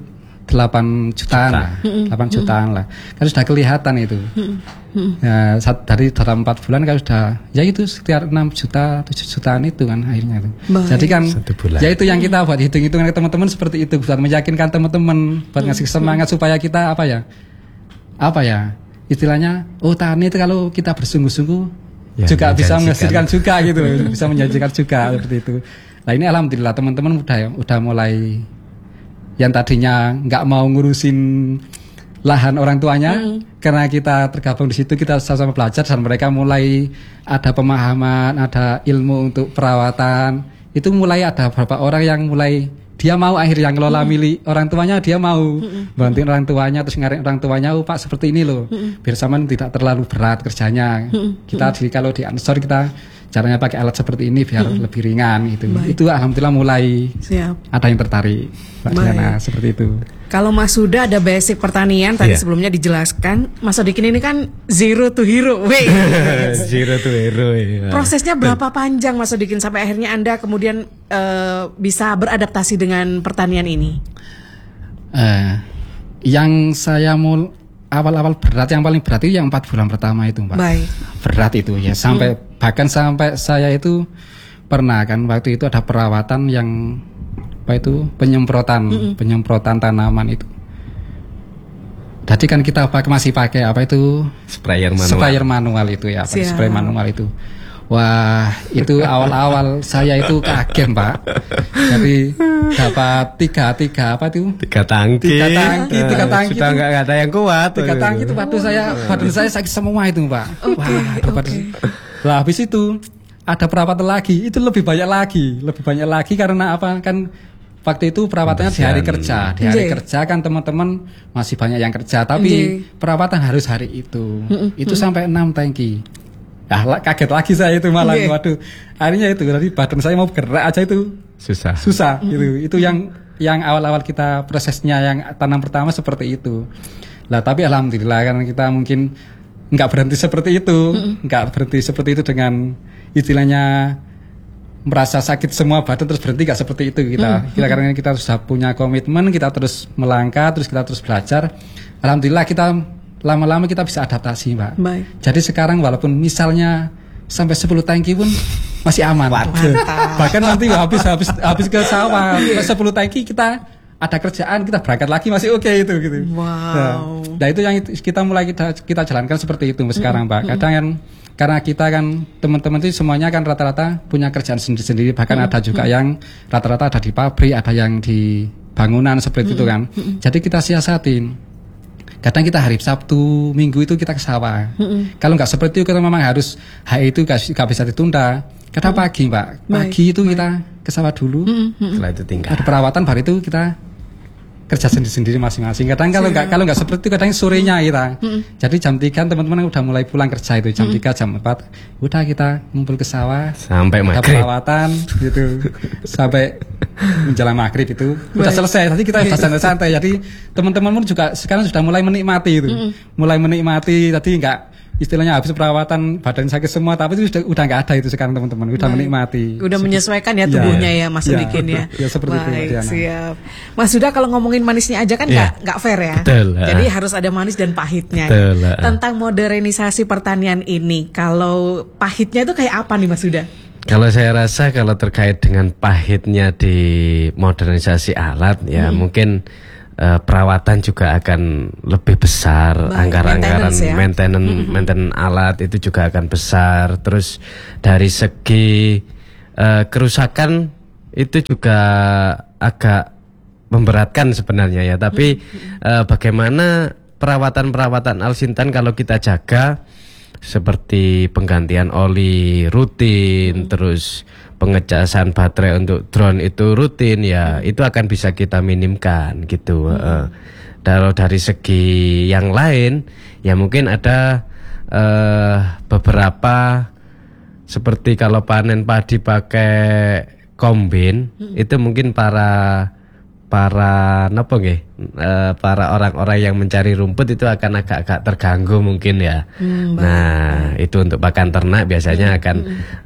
Speaker 3: 8 jutaan lah, 8 jutaan lah. Kan sudah kelihatan itu. Ya, dalam 4 bulan kan sudah, ya itu sekitar 6 juta, 7 jutaan itu kan akhirnya itu. Jadi kan, ya itu yang kita buat hitung-hitungan ke teman-teman seperti itu, buat meyakinkan teman-teman, buat ngasih semangat supaya kita apa ya, istilahnya, oh tani itu kalau kita bersungguh-sungguh ya, juga bisa menghasilkan juga gitu, bisa menjanjikan juga seperti itu. Nah ini alhamdulillah teman-teman udah mulai yang tadinya nggak mau ngurusin lahan orang tuanya, karena kita tergabung di situ, kita sama-sama belajar dan mereka mulai ada pemahaman, ada ilmu untuk perawatan. Itu mulai ada beberapa orang yang mulai dia mau akhirnya ngelola milik orang tuanya, dia mau bantuin orang tuanya, terus ngarin orang tuanya, oh Pak seperti ini loh, biar sama tidak terlalu berat kerjanya. Kita kalau di Ansor kita caranya pakai alat seperti ini biar lebih ringan gitu. Itu alhamdulillah mulai ada yang tertarik, Mbak Diana, seperti itu.
Speaker 1: Kalau Mas Huda ada basic pertanian tadi sebelumnya dijelaskan, Mas Sodikin ini kan zero to hero.
Speaker 2: Zero to hero. Ya.
Speaker 1: Prosesnya berapa panjang Mas Sodikin sampai akhirnya Anda kemudian bisa beradaptasi dengan pertanian ini?
Speaker 3: Yang saya mau awal-awal berat, yang paling berat itu yang 4 bulan pertama itu, Mbak.
Speaker 1: Baik.
Speaker 3: Berat itu ya, bahkan sampai saya itu pernah kan waktu itu ada perawatan yang penyemprotan tanaman itu. Jadi kan kita masih pakai sprayer manual itu ya, spray manual itu. Wah, itu awal-awal saya itu kaget, Pak. Jadi dapat tiga tangki.
Speaker 2: Sudah nggak ada yang kuat.
Speaker 3: 3 tangki itu badan saya sakit semua itu, Pak. Lah habis itu ada perawatan lagi, itu lebih banyak lagi karena apa? Kan waktu itu perawatannya di hari kerja kan teman-teman masih banyak yang kerja, tapi perawatan harus hari itu. Itu sampai 6 tangki. Kaget lagi saya itu malah, waduh. Akhirnya itu dari badan saya mau gerak aja itu susah gitu. Itu yang awal-awal kita prosesnya yang tanam pertama seperti itu. Lah tapi alhamdulillah kan kita mungkin nggak berhenti seperti itu, dengan istilahnya merasa sakit semua badan terus berhenti, nggak seperti itu kita karena kita sudah punya komitmen, kita terus melangkah, terus kita terus belajar. Alhamdulillah kita lama-lama kita bisa adaptasi, Mbak.
Speaker 1: Baik.
Speaker 3: Jadi sekarang walaupun misalnya sampai 10 tangki pun masih aman. Bahkan nanti habis ke sawah 10 tangki kita ada kerjaan, kita berangkat lagi masih oke itu gitu.
Speaker 1: Wow.
Speaker 3: Nah itu yang kita jalankan seperti itu sekarang, Mbak. Kadang kan karena kita kan teman-teman itu semuanya kan rata-rata punya kerjaan sendiri-sendiri, bahkan ada juga yang rata-rata ada di pabrik, ada yang di bangunan seperti itu kan. Jadi kita siasatin. Kadang kita hari Sabtu, Minggu itu kita ke sawah. Kalau nggak seperti itu, kita memang harus hari itu nggak bisa ditunda. Kadang pagi, Mbak. Pagi itu kita ke sawah dulu.
Speaker 2: Setelah itu tinggal.
Speaker 3: Ada perawatan, baru itu kita kerja sendiri-sendiri masing-masing. Kadang kalau nggak seperti itu, kadang sorenya kita. Jadi jam 3 teman-teman udah mulai pulang kerja itu, jam 3, jam 4 udah kita ngumpul ke sawah
Speaker 2: sampai maghrib.
Speaker 3: Perawatan gitu sampai menjelang maghrib itu udah selesai. Tadi kita udah santai-santai. Jadi teman-teman pun juga sekarang sudah mulai menikmati itu. Mulai menikmati, tadi nggak istilahnya habis perawatan badan sakit semua, tapi itu udah nggak ada itu sekarang teman-teman, udah menikmati.
Speaker 1: Udah menyesuaikan ya tubuhnya ya Mas Sodikin ya.
Speaker 3: Ya seperti itu.
Speaker 1: Siap. Mas Huda, kalau ngomongin manisnya aja kan nggak fair ya.
Speaker 2: Betul.
Speaker 1: Jadi harus ada manis dan pahitnya.
Speaker 2: Betul.
Speaker 1: Tentang modernisasi pertanian ini, kalau pahitnya itu kayak apa nih Mas Huda?
Speaker 2: Kalau saya rasa kalau terkait dengan pahitnya di modernisasi alat ya mungkin perawatan juga akan lebih besar, anggaran-anggaran maintenance alat itu juga akan besar. Terus dari segi kerusakan itu juga agak memberatkan sebenarnya ya. Tapi bagaimana perawatan alsintan kalau kita jaga seperti penggantian oli rutin, terus pengecasan baterai untuk drone itu rutin ya, itu akan bisa kita minimkan gitu. Kalau dari segi yang lain ya mungkin ada beberapa seperti kalau panen padi pakai kombin itu mungkin para para napa nggih, para orang-orang yang mencari rumput itu akan agak-agak terganggu mungkin ya. Nah, itu untuk pakan ternak biasanya akan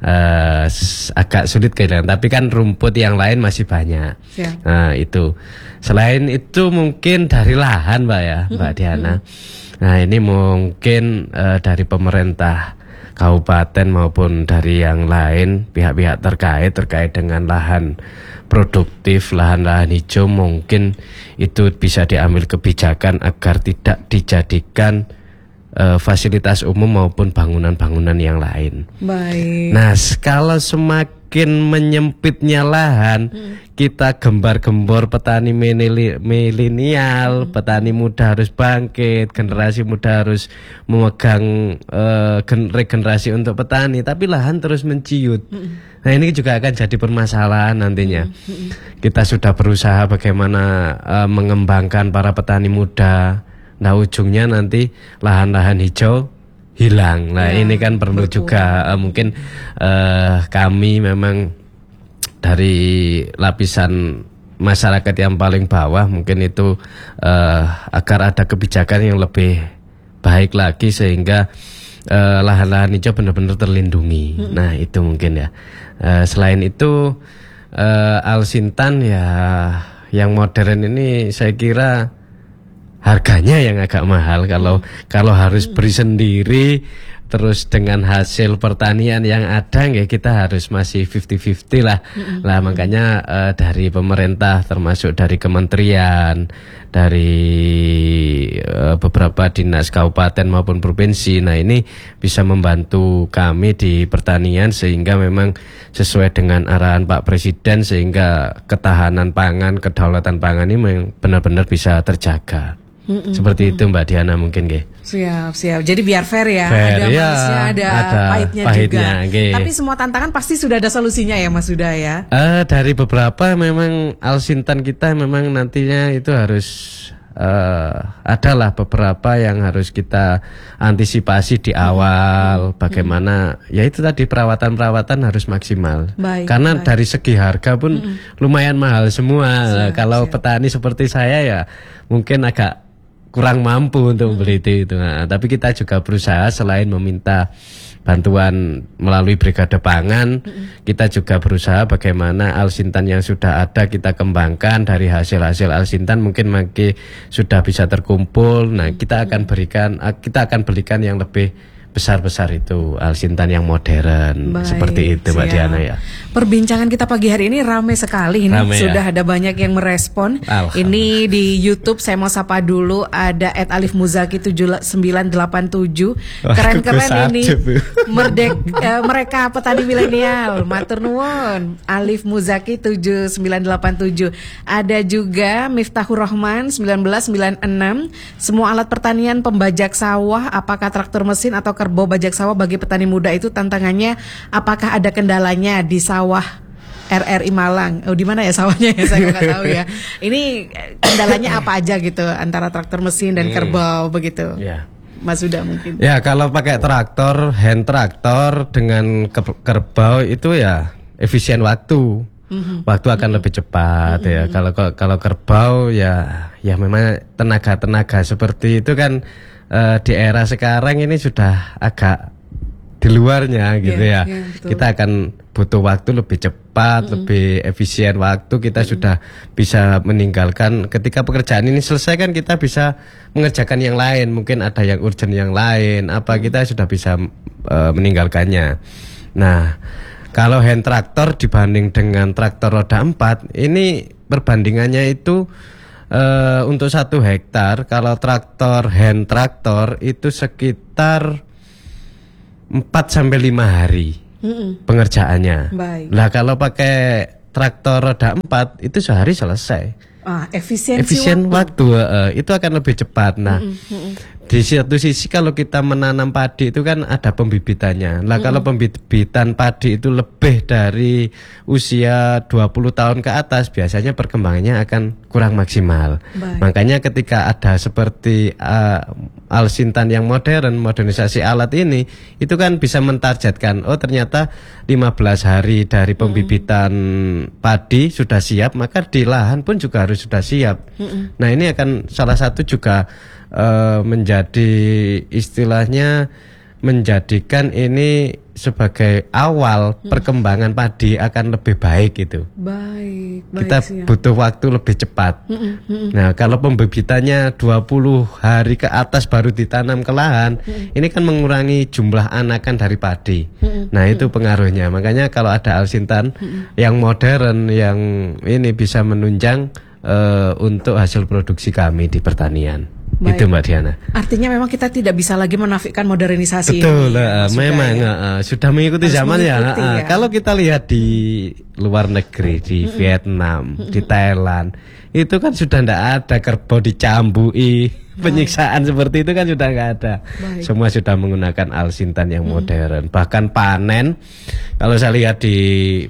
Speaker 2: agak sulit kehilangan. Tapi kan rumput yang lain masih banyak. Nah, itu. Selain itu mungkin dari lahan, Mbak ya, Mbak Diana. Nah, ini mungkin dari pemerintah kabupaten maupun dari yang lain pihak-pihak terkait dengan lahan produktif, lahan-lahan hijau, mungkin itu bisa diambil kebijakan agar tidak dijadikan fasilitas umum maupun bangunan-bangunan yang lain.
Speaker 1: Baik.
Speaker 2: Nah, kalau semakin menyempitnya lahan, kita gembar-gembor petani milenial, petani muda harus bangkit, generasi muda harus memegang regenerasi untuk petani, tapi lahan terus menciut. Nah, ini juga akan jadi permasalahan nantinya. Kita sudah berusaha bagaimana mengembangkan para petani muda. Nah, ujungnya nanti lahan-lahan hijau hilang. Nah, ini kan perlu juga mungkin kami memang dari lapisan masyarakat yang paling bawah mungkin itu agar ada kebijakan yang lebih baik lagi sehingga lahan-lahan hijau benar-benar terlindungi. Nah, itu mungkin ya. Selain itu Alsintan ya yang modern ini saya kira harganya yang agak mahal kalau harus beri sendiri terus dengan hasil pertanian yang ada ya kita harus masih 50-50 lah. Lah makanya dari pemerintah termasuk dari kementerian, dari beberapa dinas kabupaten maupun provinsi. Nah, ini bisa membantu kami di pertanian sehingga memang sesuai dengan arahan Pak Presiden sehingga ketahanan pangan, kedaulatan pangan ini memang benar-benar bisa terjaga. Seperti itu Mbak Diana mungkin nggih.
Speaker 1: Siap. Jadi biar fair ya.
Speaker 2: Fair,
Speaker 1: ada
Speaker 2: ya,
Speaker 1: manisnya, ada pahitnya juga.
Speaker 2: Okay.
Speaker 1: Tapi semua tantangan pasti sudah ada solusinya ya Mas Huda ya.
Speaker 2: Dari beberapa memang Alsintan kita memang nantinya itu harus adalah beberapa yang harus kita antisipasi di awal. Bagaimana ya itu tadi perawatan harus maksimal. Karena dari segi harga pun lumayan mahal semua. Kalau petani seperti saya ya mungkin agak kurang mampu untuk membeli itu. Nah, tapi kita juga berusaha selain meminta bantuan melalui Brigade Pangan, kita juga berusaha bagaimana Alsintan yang sudah ada kita kembangkan dari hasil-hasil Alsintan mungkin sudah bisa terkumpul. Nah, kita akan belikan yang lebih besar-besar itu Alsintan yang modern. Baik, seperti itu Mbak Diana ya.
Speaker 1: Perbincangan kita pagi hari ini ramai sekali ini. Sudah ada banyak yang merespon. Ini di YouTube saya mau sapa dulu ada @alifmuzaki7987. Keren-keren ini. Mereka petani milenial. Matur nuwun. Alif Muzaki 7987. Ada juga Miftahur Rahman 1996. Semua alat pertanian pembajak sawah apakah traktor mesin atau kerbau bajak sawah bagi petani muda itu tantangannya apakah ada kendalanya di sawah RRI Malang? Di mana ya sawahnya ya saya nggak tahu ya. Ini kendalanya apa aja gitu antara traktor mesin dan kerbau begitu? Ya. Mas Huda mungkin. Ya
Speaker 2: kalau pakai traktor, hand traktor dengan kerbau itu ya efisien waktu. Waktu akan lebih cepat ya. Kalau kerbau ya memang tenaga seperti itu kan. Di era sekarang ini sudah agak di luarnya gitu ya. Kita akan butuh waktu lebih cepat, lebih efisien waktu. Kita sudah bisa meninggalkan ketika pekerjaan ini selesai kan kita bisa mengerjakan yang lain. Mungkin ada yang urgent yang lain. Kita sudah bisa meninggalkannya. Nah, kalau hand traktor dibanding dengan traktor roda 4 ini perbandingannya itu untuk 1 hektar kalau hand traktor itu sekitar 4-5 hari pengerjaannya. Lah kalau pakai traktor roda 4 itu sehari selesai.
Speaker 1: Efisien waktu
Speaker 2: itu akan lebih cepat. Nah, di satu sisi kalau kita menanam padi itu kan ada pembibitannya. Lah kalau pembibitan padi itu lebih dari usia 20 tahun ke atas, biasanya perkembangannya akan kurang maksimal. Makanya ketika ada seperti Al-Sintan yang modern, modernisasi alat ini, itu kan bisa mentargetkan, oh ternyata 15 hari dari pembibitan padi sudah siap, maka di lahan pun juga harus sudah siap. Nah ini akan salah satu juga menjadi istilahnya menjadikan ini sebagai awal perkembangan padi akan lebih baik gitu.
Speaker 1: Baik,
Speaker 2: kita
Speaker 1: siap.
Speaker 2: butuh waktu lebih cepat. Nah, kalau pembibitannya 20 hari ke atas baru ditanam ke lahan, ini kan mengurangi jumlah anakan dari padi. Nah, itu pengaruhnya. Makanya kalau ada Al-Sintan yang modern yang ini bisa menunjang untuk hasil produksi kami di pertanian.
Speaker 1: Baik.
Speaker 2: Itu Mbak Diana.
Speaker 1: Artinya memang kita tidak bisa lagi menafikan modernisasi.
Speaker 2: Betul,
Speaker 1: ini.
Speaker 2: memang sudah mengikuti
Speaker 1: Harus
Speaker 2: zaman
Speaker 1: mengikuti, ya.
Speaker 2: Kalau kita lihat di luar negeri, di Vietnam, di Thailand, itu kan sudah tidak ada kerbau dicambui, penyiksaan seperti itu kan sudah nggak ada. Semua sudah menggunakan Al-Sintan yang modern. Bahkan panen, kalau saya lihat di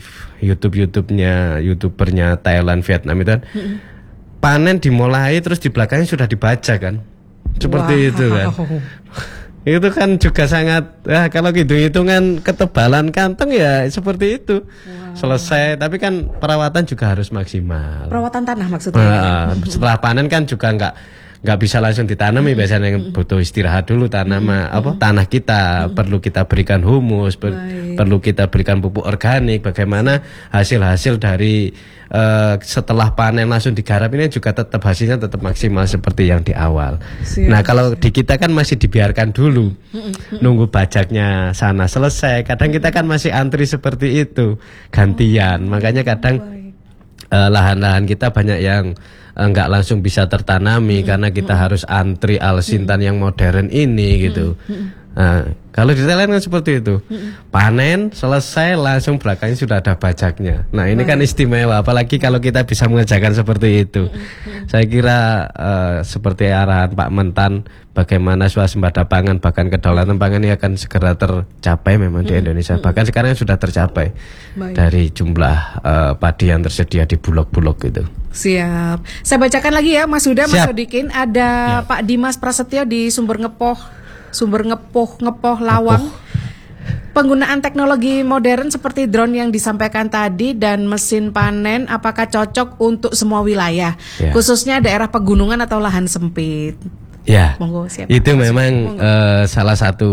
Speaker 2: YouTubernya Thailand, Vietnam itu kan, panen dimulai terus di belakangnya sudah dibaca kan, seperti itu kan. Itu kan juga sangat kalau hitung-hitungan ketebalan kantong ya seperti itu. Selesai, tapi kan perawatan juga harus maksimal.
Speaker 1: Perawatan tanah maksudnya.
Speaker 2: Setelah panen kan juga nggak bisa langsung ditanami, biasanya yang butuh istirahat dulu tanah kita perlu kita berikan humus, perlu kita berikan pupuk organik. Bagaimana hasil dari setelah panen langsung digarap ini juga tetap hasilnya tetap maksimal seperti yang di awal. Nah kalau di kita kan masih dibiarkan dulu nunggu bajaknya sana selesai. Kadang kita kan masih antri seperti itu gantian. Makanya kadang lahan-lahan kita banyak yang nggak langsung bisa tertanami karena kita harus antri Al-Sintan yang modern ini gitu. Nah, kalau di Thailand kan seperti itu. Panen selesai langsung belakangnya sudah ada bajaknya. Nah, ini kan istimewa apalagi kalau kita bisa mengerjakan seperti itu. Saya kira seperti arahan Pak Mentan bagaimana swasembada pangan bahkan kedaulatan pangan ini akan segera tercapai memang di Indonesia. Bahkan sekarang sudah tercapai dari jumlah padi yang tersedia di bulog-bulog itu.
Speaker 1: Siap. Saya bacakan lagi ya Mas Huda, Mas Sodikin. Ada Pak Dimas Prasetyo di Sumber Ngepoh Lawang. Penggunaan teknologi modern seperti drone yang disampaikan tadi dan mesin panen apakah cocok untuk semua wilayah, khususnya daerah pegunungan atau lahan sempit?
Speaker 2: Ya,
Speaker 1: monggo, siap,
Speaker 2: itu memang salah satu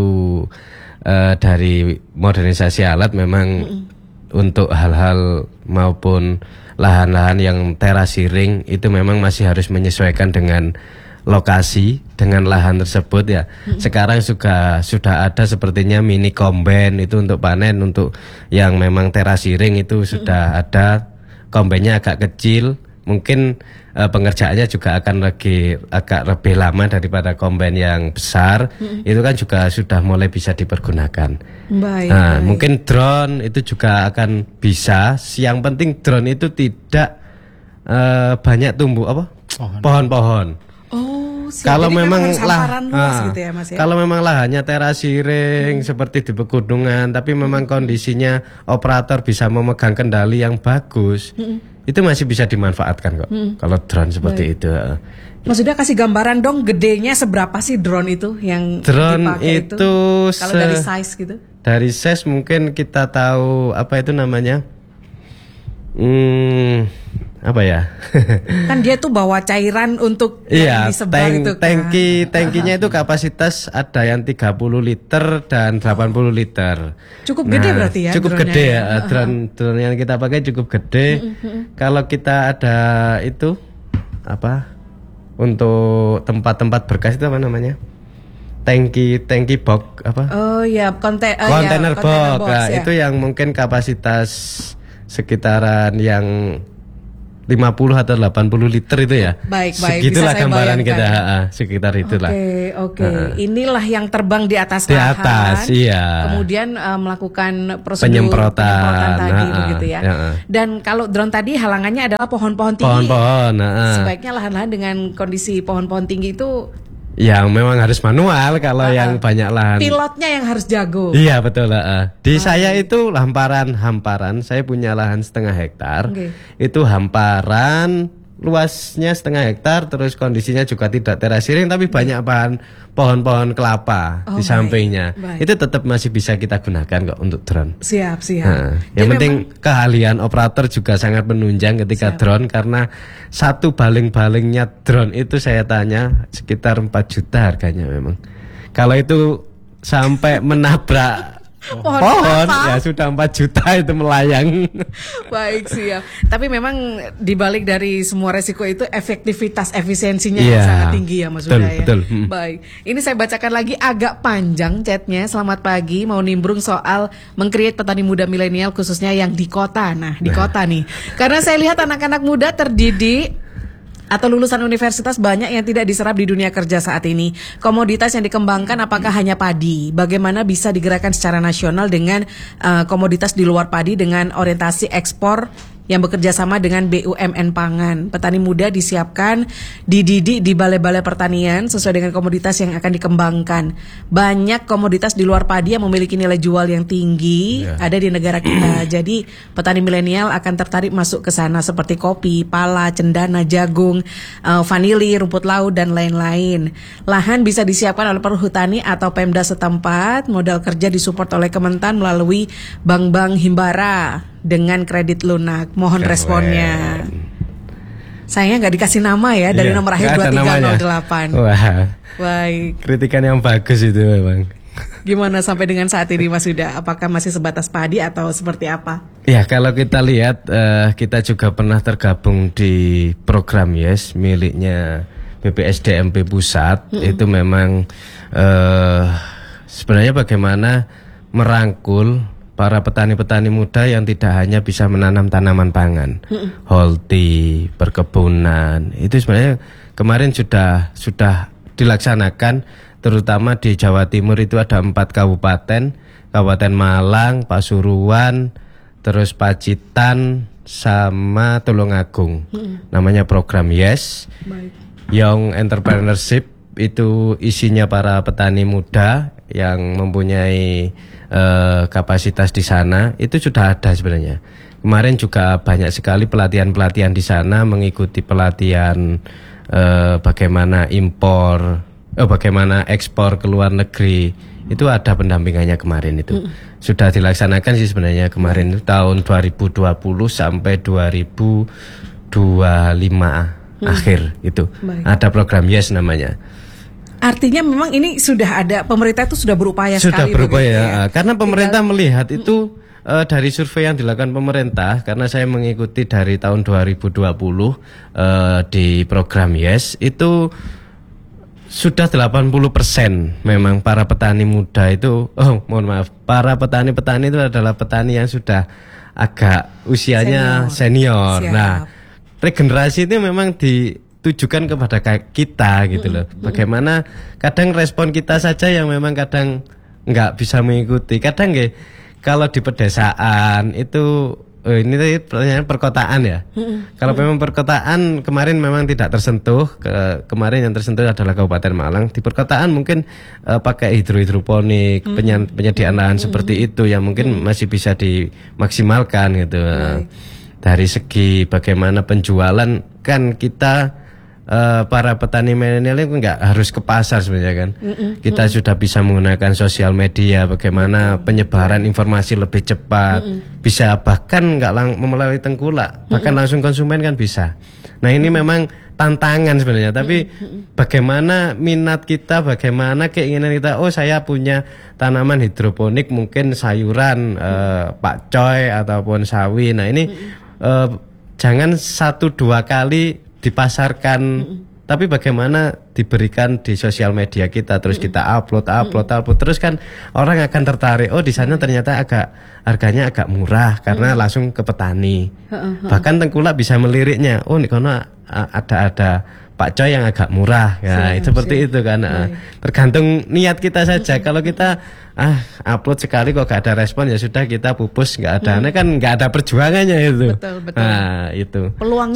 Speaker 2: dari modernisasi alat memang untuk hal-hal maupun lahan-lahan yang terasiring itu memang masih harus menyesuaikan dengan lokasi, dengan lahan tersebut ya. Sekarang sudah ada sepertinya mini combine itu untuk panen, untuk yang memang terasiring itu sudah ada kombainnya agak kecil. Mungkin pengerjaannya juga akan agak lebih lama daripada kombain yang besar. Itu kan juga sudah mulai bisa dipergunakan. Mungkin drone itu juga akan bisa. Yang penting drone itu tidak banyak tumbuh pohon-pohon. Kalau memang gitu ya, Mas, ya? Kalau memang lahannya terasiring seperti di pegunungan, tapi memang kondisinya operator bisa memegang kendali yang bagus, itu masih bisa dimanfaatkan kok. Kalau drone seperti itu.
Speaker 1: Mas Huda kasih gambaran dong, gedenya seberapa sih drone itu yang
Speaker 2: drone
Speaker 1: dipakai itu? Kalau dari size gitu?
Speaker 2: Dari size mungkin kita tahu apa itu namanya? Apa ya?
Speaker 1: Kan dia tuh bawa cairan untuk disebar itu kan.
Speaker 2: Tangkinya itu kapasitas ada yang 30 liter dan 80 liter.
Speaker 1: Cukup gede berarti ya?
Speaker 2: Cukup gede ya. Drone yang kita pakai cukup gede. Kalau kita ada itu untuk tempat-tempat berkas itu apa namanya? Tangki box apa? Kontainer box. Nah, itu yang mungkin kapasitas sekitaran yang 50 atau 80 liter itu ya.
Speaker 1: Baik.
Speaker 2: Segitulah gambaran kita, sekitar itulah.
Speaker 1: Oke. Inilah yang terbang di atas lahan.
Speaker 2: Di atas, iya.
Speaker 1: Kemudian melakukan prosedur
Speaker 2: penyemprotan
Speaker 1: tadi begitu ya. Dan kalau drone tadi halangannya adalah pohon-pohon tinggi.
Speaker 2: Pohon-pohon.
Speaker 1: Sebaiknya lahan-lahan dengan kondisi pohon-pohon tinggi itu
Speaker 2: Yang memang harus manual kalau yang banyak lahan.
Speaker 1: Pilotnya yang harus jago.
Speaker 2: Iya betul. Di saya itu hamparan. Saya punya lahan 0,5 hektar. Itu hamparan, luasnya 0,5 hektar. Terus kondisinya juga tidak terasiring, tapi banyak pohon-pohon kelapa di sampingnya. Itu tetap masih bisa kita gunakan kok untuk drone.
Speaker 1: Siap.
Speaker 2: Yang penting keahlian operator juga sangat menunjang ketika drone, karena satu baling-balingnya drone itu saya tanya sekitar 4 juta harganya memang. Kalau itu sampai menabrak pohon ya sudah 4 juta itu melayang.
Speaker 1: Baik, siap. Tapi memang dibalik dari semua resiko itu efektivitas efisiensinya yang sangat tinggi ya Mas Huda ya. Betul. Baik. Ini saya bacakan lagi agak panjang chatnya. Selamat pagi, mau nimbrung soal meng-create petani muda milenial khususnya yang di kota. Nah, di kota nih. Karena saya lihat anak-anak muda terdidik atau lulusan universitas banyak yang tidak diserap di dunia kerja saat ini. Komoditas yang dikembangkan apakah hanya padi? Bagaimana bisa digerakkan secara nasional dengan komoditas di luar padi dengan orientasi ekspor yang bekerja sama dengan BUMN pangan. Petani muda disiapkan, dididik di balai-balai pertanian sesuai dengan komoditas yang akan dikembangkan. Banyak komoditas di luar padi yang memiliki nilai jual yang tinggi ada di negara kita. Jadi petani milenial akan tertarik masuk ke sana seperti kopi, pala, cendana, jagung, vanili, rumput laut dan lain-lain. Lahan bisa disiapkan oleh perhutani atau Pemda setempat. Modal kerja disupport oleh Kementan melalui bank-bank himbara dengan kredit lunak. Mohon responnya. Sayangnya nggak dikasih nama ya dari nomor akhir 2308.
Speaker 2: Wah.
Speaker 1: Baik.
Speaker 2: Kritikan yang bagus itu memang.
Speaker 1: Gimana sampai dengan saat ini Mas Huda? Apakah masih sebatas padi atau seperti apa?
Speaker 2: Ya kalau kita lihat kita juga pernah tergabung di program YES miliknya BPSDMP Pusat. Itu memang sebenarnya bagaimana merangkul para petani-petani muda yang tidak hanya bisa menanam tanaman pangan, holti, perkebunan. Itu sebenarnya kemarin sudah dilaksanakan, terutama di Jawa Timur itu ada 4 kabupaten, Kabupaten Malang, Pasuruan, terus Pacitan, sama Tulungagung. Namanya program YES, Young Entrepreneurship. Itu isinya para petani muda yang mempunyai kapasitas di sana. Itu sudah ada sebenarnya. Kemarin juga banyak sekali pelatihan-pelatihan di sana, mengikuti pelatihan bagaimana bagaimana ekspor ke luar negeri. Itu ada pendampingannya kemarin itu. Sudah dilaksanakan sih sebenarnya kemarin itu tahun 2020 sampai 2025 akhir itu. Ada program YES namanya.
Speaker 1: Artinya memang ini sudah ada, pemerintah itu sudah berupaya
Speaker 2: sudah
Speaker 1: sekali.
Speaker 2: Sudah berupaya ya. Karena pemerintah melihat itu dari survei yang dilakukan pemerintah, karena saya mengikuti dari tahun 2020 di program YES, itu sudah 80% memang para petani muda itu, para petani-petani itu adalah petani yang sudah agak usianya senior. Nah, regenerasi itu memang ditujukan kepada kita gitu loh. Bagaimana kadang respon kita saja yang memang kadang nggak bisa mengikuti. Kadang kalau di pedesaan itu ini pertanyaan perkotaan ya. Kalau memang perkotaan kemarin memang tidak tersentuh. Kemarin yang tersentuh adalah Kabupaten Malang. Di perkotaan mungkin pakai hidroponik, penyediaan lahan seperti itu yang mungkin masih bisa dimaksimalkan gitu. Dari segi bagaimana penjualan kan kita para petani milenial itu nggak harus ke pasar sebenarnya kan. Kita sudah bisa menggunakan sosial media, bagaimana penyebaran informasi lebih cepat, bisa bahkan nggak melalui tengkulak, bahkan langsung konsumen kan bisa. Nah ini memang tantangan sebenarnya, tapi bagaimana minat kita, bagaimana keinginan kita. Oh saya punya tanaman hidroponik, mungkin sayuran, pakcoy ataupun sawi. Nah ini jangan 1-2 kali dipasarkan, tapi bagaimana diberikan di sosial media kita, terus kita upload terus kan orang akan tertarik. Oh di sana ternyata harganya agak murah karena langsung ke petani. Bahkan tengkulak bisa meliriknya. Oh nih kono ada pakcoy yang agak murah ya, seperti itu kan. Tergantung niat kita saja. Kalau kita upload sekali kok gak ada respon, ya sudah kita pupus, nggak ada. Nah kan nggak ada perjuangannya itu.
Speaker 1: Betul.
Speaker 2: Nah itu
Speaker 1: peluang